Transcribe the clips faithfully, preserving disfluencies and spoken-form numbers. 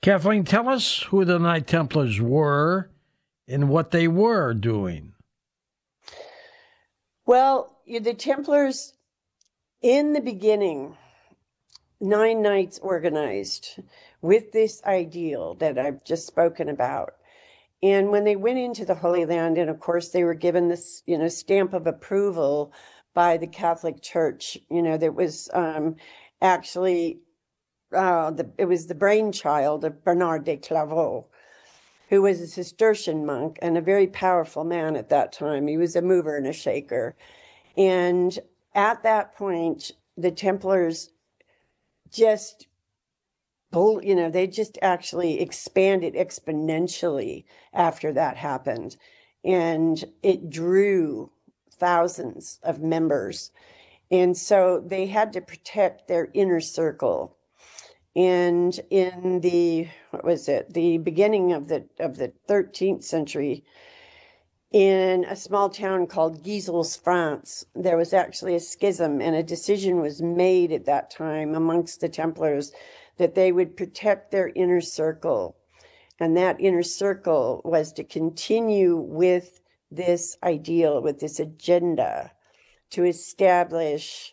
Kathleen, tell us who the Knight Templars were and what they were doing. Well, the Templars, in the beginning, nine knights organized with this ideal that I've just spoken about. And when they went into the Holy Land, and of course they were given this, you know, stamp of approval by the Catholic Church, you know, that was um, actually, uh, the, it was the brainchild of Bernard de Clairvaux, who was a Cistercian monk and a very powerful man at that time. He was a mover and a shaker. And at that point, the Templars just, you know, they just actually expanded exponentially after that happened. And it drew thousands of members. And so they had to protect their inner circle. And in the, what was it, the beginning of the of the thirteenth century, in a small town called Gisels, France, there was actually a schism, and a decision was made at that time amongst the Templars that they would protect their inner circle. And that inner circle was to continue with this ideal, with this agenda, to establish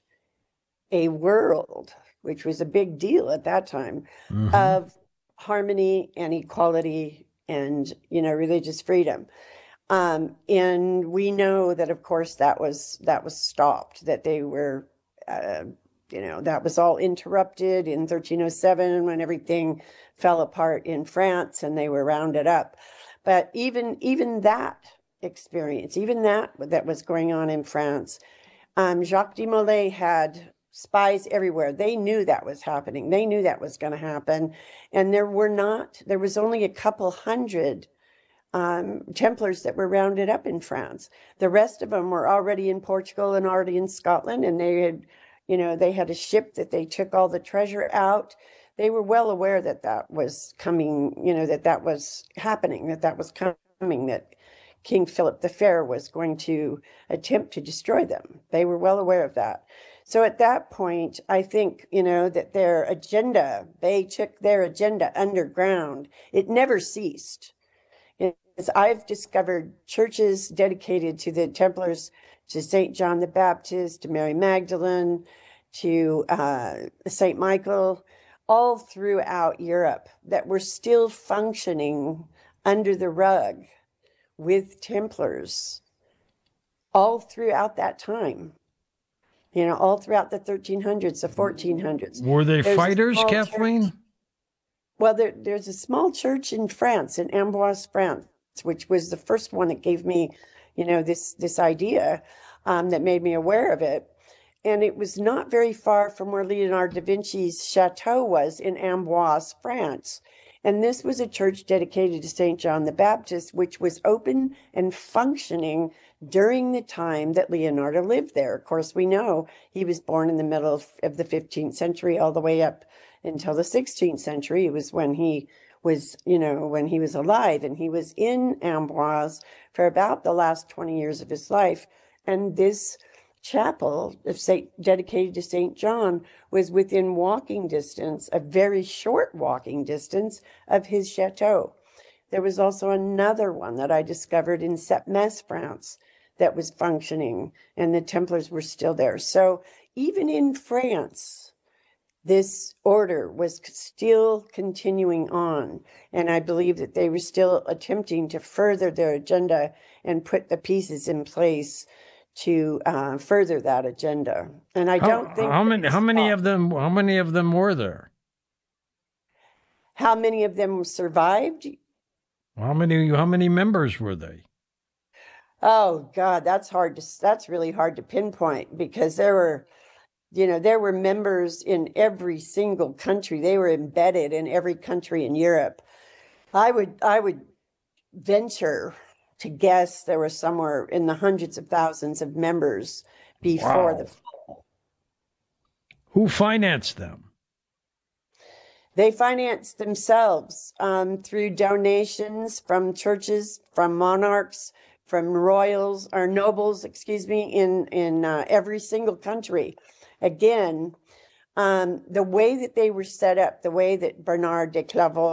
a world, which was a big deal at that time, mm-hmm. of harmony and equality and, you know, religious freedom. Um, and we know that, of course, that was that was stopped, that they were, uh, you know, that was all interrupted in thirteen oh seven when everything fell apart in France and they were rounded up. But even even that experience, even that that was going on in France, um, Jacques de Molay had spies everywhere. They knew that was happening. They knew that was going to happen. And there were not, there was only a couple hundred Um, Templars that were rounded up in France. The rest of them were already in Portugal and already in Scotland, and they had, you know, they had a ship that they took all the treasure out. They were well aware that that was coming, you know, that that was happening, that that was coming, that King Philip the Fair was going to attempt to destroy them. They were well aware of that. So at that point, I think, you know, that their agenda, they took their agenda underground. It never ceased. As I've discovered churches dedicated to the Templars, to Saint John the Baptist, to Mary Magdalene, to uh, Saint Michael, all throughout Europe that were still functioning under the rug with Templars all throughout that time. You know, all throughout the thirteen hundreds, the fourteen hundreds. Were they There's fighters, Kathleen? Church. Well, there, there's a small church in France, in Amboise, France, which was the first one that gave me, you know, this this idea um, that made me aware of it. And it was not very far from where Leonardo da Vinci's chateau was in Amboise, France. And this was a church dedicated to Saint John the Baptist, which was open and functioning during the time that Leonardo lived there. Of course, we know he was born in the middle of, of the fifteenth century all the way up until the sixteenth century. It was when he was, you know, when he was alive, and he was in Amboise for about the last twenty years of his life. And this chapel of Saint dedicated to Saint John was within walking distance, a very short walking distance of his chateau. There was also another one that I discovered in Sepmes, France, that was functioning, and the Templars were still there. So even in France, this order was still continuing on, and I believe that they were still attempting to further their agenda and put the pieces in place to uh, further that agenda. And I how, don't think how many how many of them how many of them were there? How many of them survived? How many how many members were they? Oh God, that's hard to that's really hard to pinpoint, because there were, you know, there were members in every single country. They were embedded in every country in Europe. I would I would venture to guess there were somewhere in the hundreds of thousands of members before wow. the fall. Who financed them? They financed themselves um, through donations from churches, from monarchs, from royals or nobles, excuse me, in, in uh, every single country. Again, um, the way that they were set up, the way that Bernard de Clairvaux